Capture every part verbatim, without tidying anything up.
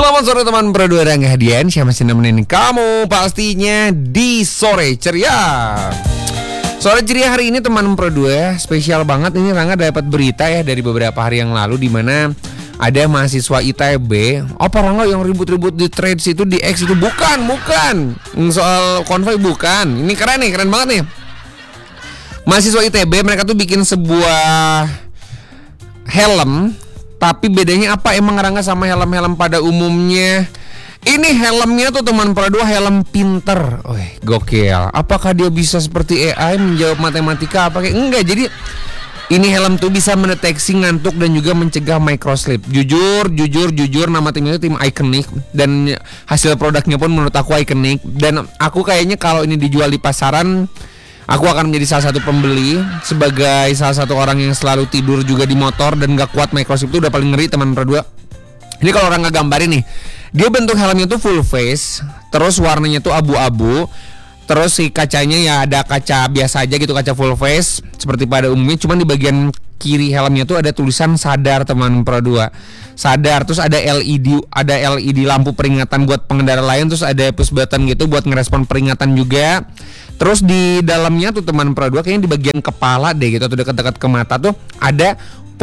Selamat sore teman Pro dua Rangga Hadian. Saya masih nemenin kamu pastinya di Sore Ceria. Sore Ceria hari ini teman Pro dua spesial banget. Ini Rangga dapat berita ya dari beberapa hari yang lalu, di mana ada mahasiswa I T B. Apa Rangga yang ribut-ribut di trades itu, di X itu? Bukan, bukan soal konvoy, bukan. Ini keren nih, keren banget nih. Mahasiswa I T B mereka tuh bikin sebuah helm. Tapi bedanya apa emang Rangga sama helm-helm pada umumnya? Ini helmnya tuh teman Pro dua helm pinter. Wih, gokil. Apakah dia bisa seperti A I menjawab matematika apa kayak? Enggak, jadi ini helm tuh bisa mendeteksi ngantuk dan juga mencegah microsleep. Jujur, jujur, jujur nama timnya itu tim Iconic. Dan hasil produknya pun menurut aku Iconic. Dan aku kayaknya kalau ini dijual di pasaran, aku akan menjadi salah satu pembeli. Sebagai salah satu orang yang selalu tidur juga di motor dan gak kuat microsleep, itu udah paling ngeri teman Pro dua. Ini kalau orang gak gambarin nih, dia bentuk helmnya tuh full face, terus warnanya tuh abu-abu, terus si kacanya ya ada kaca biasa aja gitu, kaca full face seperti pada umumnya. Cuman di bagian kiri helmnya tuh ada tulisan sadar teman Pro dua. Sadar, terus ada L E D, ada L E D lampu peringatan buat pengendara lain, terus ada push button gitu buat ngerespon peringatan juga. Terus di dalamnya tuh teman Pro dua kayaknya di bagian kepala deh gitu, atau dekat-dekat ke mata tuh ada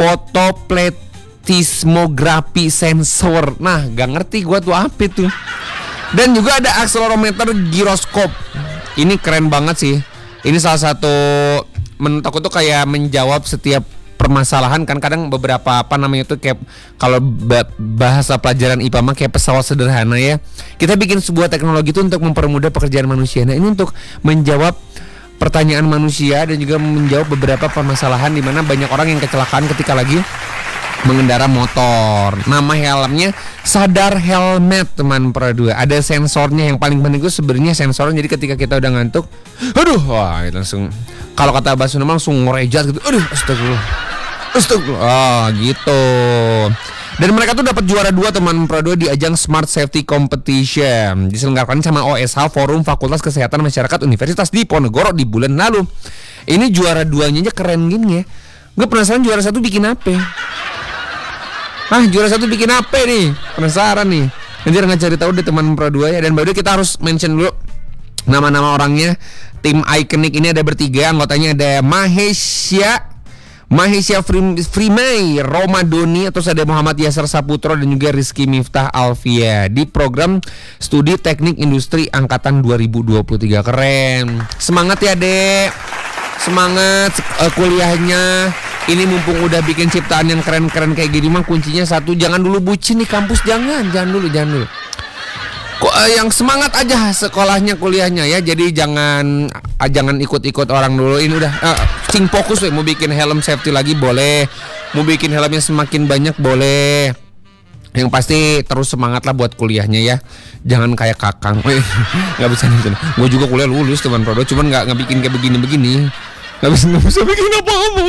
photopletismografi sensor. Nah, gak ngerti gua tuh apa itu. Dan juga ada akselerometer giroskop. Ini keren banget sih. Ini salah satu, menurut aku tuh kayak menjawab setiap permasalahan. Kan kadang beberapa apa namanya tuh kayak kalau bahasa pelajaran I P A mah kayak pesawat sederhana ya. Kita bikin sebuah teknologi itu untuk mempermudah pekerjaan manusia. Nah, ini untuk menjawab pertanyaan manusia dan juga menjawab beberapa permasalahan di mana banyak orang yang kecelakaan ketika lagi mengendara motor. Nama helmnya Sadar Helmet teman Pro dua. Ada sensornya, yang paling penting itu sebenarnya sensornya. Jadi ketika kita udah ngantuk, aduh, wah itu langsung, kalau kata bahasa Sunda langsung ngorejat gitu. Aduh, astagfirullah. Astagfirullah. Oh, gitu. Dan mereka tuh dapat juara dua teman Pro dua di ajang Smart Safety Competition. Diselenggarakan sama O S H, Forum Fakultas Kesehatan Masyarakat Universitas Diponegoro di bulan lalu. Ini juara duanya aja keren gini ya. Gue penasaran juara satu bikin apa? Ah, juara satu bikin apa nih? Penasaran nih. Nanti Rangga cari tahu deh teman Pro dua ya. Dan baru kita harus mention dulu nama-nama orangnya. Tim Iconic ini ada bertiga. Anggotanya ada Mahesya Mahesya Frimay Romadoni, terus ada Muhammad Yasser Saputro dan juga Rizky Miftah Alfia di program Studi Teknik Industri Angkatan dua ribu dua puluh tiga. Keren. Semangat ya, Dek. Semangat uh, kuliahnya. Ini mumpung udah bikin ciptaan yang keren-keren kayak gini mah kuncinya satu, jangan dulu bucin di kampus, jangan, jangan dulu, jangan dulu. Kok uh, yang semangat aja sekolahnya, kuliahnya ya. Jadi jangan uh, jangan ikut-ikut orang dulu. Ini udah uh, sing fokus we. Mau bikin helm safety lagi boleh, mau bikin helmnya semakin banyak boleh. Yang pasti terus semangat lah buat kuliahnya ya. Jangan kayak Kakang. Nggak bisa nih. Gue juga kuliah lulus teman Pro dua, cuman nggak nggak bikin kayak begini-begini. Nggak bisa, nggak bisa bikin apa-apa.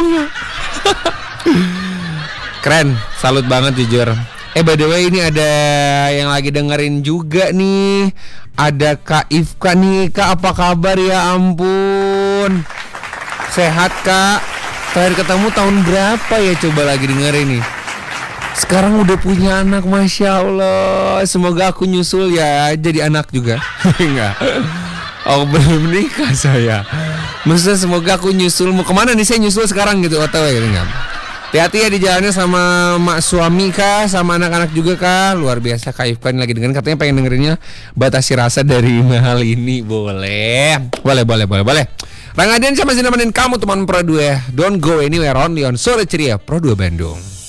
Keren, salut banget jujur. Eh by the way ini ada yang lagi dengerin juga nih. Ada Kak Ifka nih. Kak, apa kabar ya ampun? Sehat Kak? Terakhir ketemu tahun berapa ya, coba lagi dengerin nih. Sekarang udah punya anak, Masya Allah. Semoga aku nyusul ya jadi anak juga. Enggak, oh belum nikah saya. Maksudnya semoga aku nyusul. Mau kemana nih saya nyusul sekarang gitu, otw gitu enggak. Hati-hati ya di jalannya sama mak suami Kak, sama anak-anak juga Kak. Luar biasa Kak Ifka ini lagi dengerin, katanya pengen dengerinnya Batasi Rasa dari Mahal ini. Boleh. Boleh, boleh, boleh, boleh. Rangga Hadian, saya masih nemenin kamu teman Pro dua. Don't go anywhere, only on Sore Ceria Pro dua Bandung.